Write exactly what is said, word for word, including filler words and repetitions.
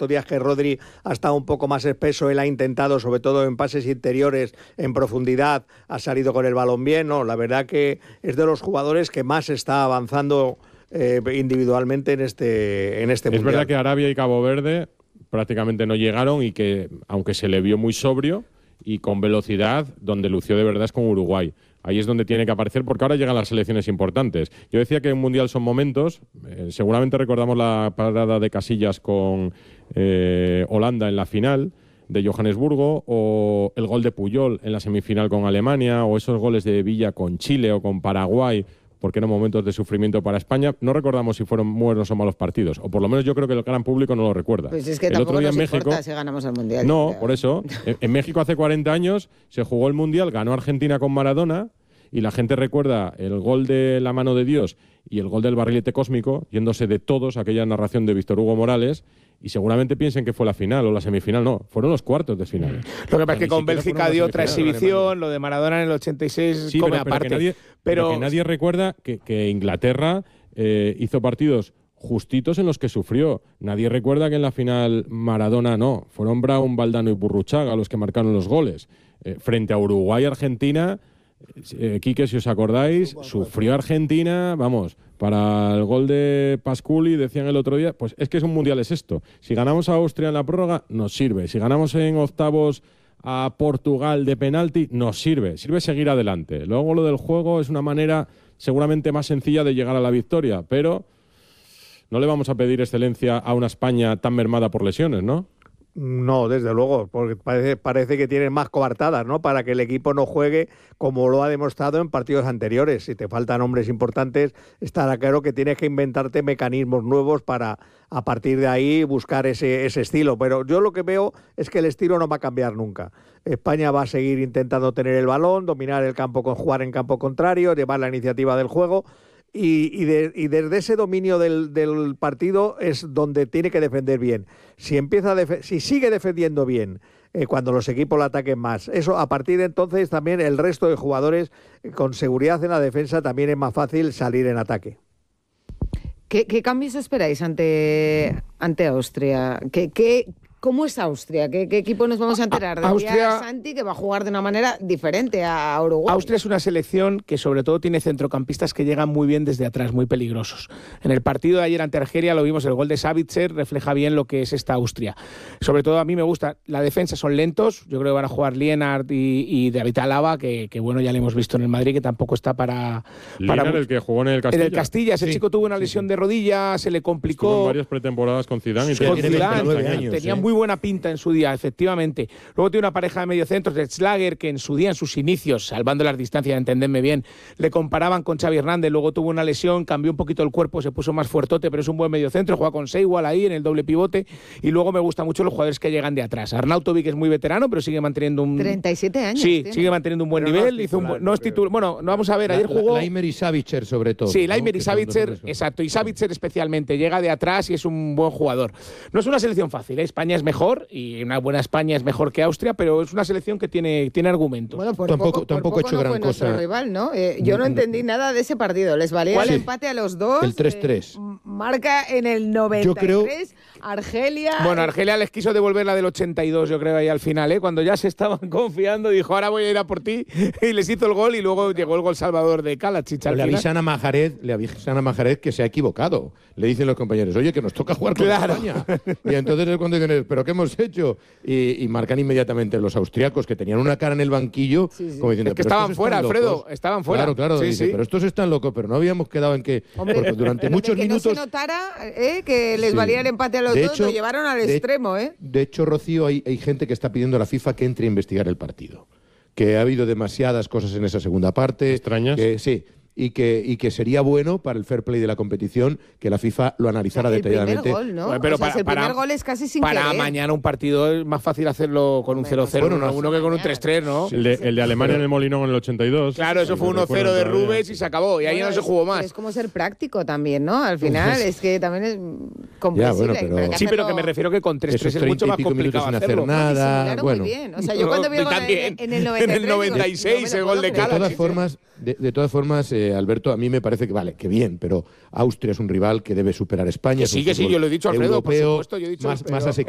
estos días que Rodri ha estado un poco más espeso, él ha intentado, sobre todo en pases interiores, en profundidad, ha salido con el balón bien, ¿no? La verdad que es de los jugadores que más está avanzando eh, individualmente en este, en este es mundial. Es verdad que Arabia y Cabo Verde prácticamente no llegaron y que, aunque se le vio muy sobrio y con velocidad, donde lució de verdad es con Uruguay. Ahí es donde tiene que aparecer, porque ahora llegan las selecciones importantes. Yo decía que un mundial son momentos. Eh, seguramente recordamos la parada de Casillas con eh, Holanda en la final de Johannesburgo, o el gol de Puyol en la semifinal con Alemania, o esos goles de Villa con Chile o con Paraguay, porque eran momentos de sufrimiento para España. No recordamos si fueron buenos o malos partidos, o por lo menos yo creo que el gran público no lo recuerda. Pues es que el tampoco otro día nos en México, importa si ganamos el Mundial. No, por eso. En, en México hace cuarenta años se jugó el Mundial, ganó Argentina con Maradona, y la gente recuerda el gol de la mano de Dios y el gol del barrilete cósmico, yéndose de todos, aquella narración de Víctor Hugo Morales, y seguramente piensen que fue la final o la semifinal. No, fueron los cuartos de final. Lo que pasa es que con Bélgica dio otra exhibición, lo de Maradona en el ochenta y seis sí, come pero, pero aparte. Que nadie, pero que nadie recuerda que, que Inglaterra eh, hizo partidos justitos en los que sufrió. Nadie recuerda que en la final Maradona no. Fueron Brown, Valdano y Burruchaga los que marcaron los goles. Eh, frente a Uruguay y Argentina, eh, Quique, si os acordáis, sufrió Argentina, vamos, para el gol de Pasculi, decían el otro día, pues es que es un mundial, es esto. Si ganamos a Austria en la prórroga, nos sirve. Si ganamos en octavos a Portugal de penalti, nos sirve. Sirve seguir adelante. Luego lo del juego es una manera seguramente más sencilla de llegar a la victoria, pero no le vamos a pedir excelencia a una España tan mermada por lesiones, ¿no? No, desde luego, porque parece, parece que tienen más coartadas, ¿no? Para que el equipo no juegue como lo ha demostrado en partidos anteriores. Si te faltan hombres importantes, estará claro que tienes que inventarte mecanismos nuevos para, a partir de ahí, buscar ese, ese estilo. Pero yo lo que veo es que el estilo no va a cambiar nunca. España va a seguir intentando tener el balón, dominar el campo, con jugar en campo contrario, llevar la iniciativa del juego. Y, y, de, y desde ese dominio del, del partido es donde tiene que defender bien. Si empieza a def- si sigue defendiendo bien, eh, cuando los equipos la ataquen más, eso a partir de entonces también el resto de jugadores eh, con seguridad en la defensa también es más fácil salir en ataque. ¿Qué, qué cambios esperáis ante, ante Austria? ¿Qué, qué, ¿Cómo es Austria? ¿Qué, ¿Qué equipo nos vamos a enterar? De Austria, Santi, que va a jugar de una manera diferente a Uruguay. Austria es una selección que sobre todo tiene centrocampistas que llegan muy bien desde atrás, muy peligrosos. En el partido de ayer ante Argelia lo vimos, el gol de Savitzer refleja bien lo que es esta Austria. Sobre todo a mí me gusta, la defensa son lentos, yo creo que van a jugar Lienard y, y David Alaba, que, que bueno, ya le hemos visto en el Madrid, que tampoco está para... para Lienard, el que jugó en el Castilla. En el Castilla, ese sí, chico tuvo una lesión sí, sí. de rodilla, se le complicó. Estuvo en varias pretemporadas con Zidane. Y con Zidane, años, tenía ¿sí? muy buena pinta en su día, efectivamente. Luego tiene una pareja de mediocentros, de Schlager, que en su día, en sus inicios, salvando las distancias, entendedme bien, le comparaban con Xavi Hernández, luego tuvo una lesión, cambió un poquito el cuerpo, se puso más fuertote, pero es un buen mediocentro, juega con Seiwal ahí en el doble pivote, y luego me gustan mucho los jugadores que llegan de atrás. Arnautovic es muy veterano, pero sigue manteniendo un... treinta y siete años. Sí, tiene. sigue manteniendo un buen pero nivel, no es hizo titular, un, no es titular, bueno, no vamos a ver, ayer jugó... Laimer y Savitzer sobre todo. Sí, Laimer ¿no? y Savitzer, exacto, y Savitzer especialmente, llega de atrás y es un buen jugador. No es una selección fácil, ¿eh? España es mejor, y una buena España es mejor que Austria, pero es una selección que tiene, tiene argumentos. Bueno, por tampoco, poco, tampoco por ha hecho poco no gran fue cosa. Nuestro rival, ¿no? Eh, yo no entendí nada de ese partido. Les valía el Sí. empate a los dos. El tres tres. Eh, marca en el noventa y tres. Yo creo... Argelia. Bueno, Argelia les quiso devolver la del ochenta y dos, yo creo, ahí al final, ¿eh? Cuando ya se estaban confiando, dijo, ahora voy a ir a por ti, y les hizo el gol, y luego llegó el gol salvador de Kalachich al Le final. avisan a Majaret, le avisan a Majaret que se ha equivocado. Le dicen los compañeros, oye, que nos toca jugar con Claro. España. Y entonces es cuando dicen, ¿pero qué hemos hecho? Y, y marcan inmediatamente los austriacos, que tenían una cara en el banquillo, Sí, sí. como diciendo, Es que "Pero estaban estos fuera, están Alfredo, locos". estaban fuera. Claro, claro, Sí, dice, sí. pero estos están locos, pero no habíamos quedado en que... Hombre, porque durante pero muchos de que minutos... no se notara eh, que les Sí. valía el empate a los De dos, hecho, lo llevaron al de- extremo, ¿eh? De hecho, Rocío, hay, hay gente que está pidiendo a la FIFA que entre a investigar el partido. Que ha habido demasiadas cosas en esa segunda parte. ¿Extrañas? Que, sí. Y que, y que sería bueno para el fair play de la competición que la FIFA lo analizara el detalladamente. primer gol, ¿no? Bueno, pero o sea, para- si el primer para- gol es casi sin Para querer. mañana un partido es más fácil hacerlo con un cero cero, Bueno, uno no, uno que con un tres tres, ¿no? El de, el de Alemania en el Molinón en el ochenta y dos. Claro, eso Sí, fue lo uno cero recuerdo de todavía. Rubens y se acabó. Y ahí Bueno, ya no se es- jugó más. Es como ser práctico también, ¿no? Al final Pues- es que también es comprensible. Ya, bueno, pero- hay que Sí, pero que hacerlo- me refiero que con tres tres Esos es mucho más treinta y pico minutos complicado sin hacer hacerlo. nada. Disimularon bueno. muy bien. O sea, yo cuando vi el No, gol también. en el noventa y tres... En el noventa y seis, digo, no me el lo gol puedo de De creer. Cala. todas formas, de, de todas formas eh, Alberto, a mí me parece que vale, que bien, pero Austria es un rival que debe superar a España. Que es un sí, que sí, fútbol yo lo he dicho, Alfredo, por europeo, supuesto, yo he dicho, más, pero más asequible.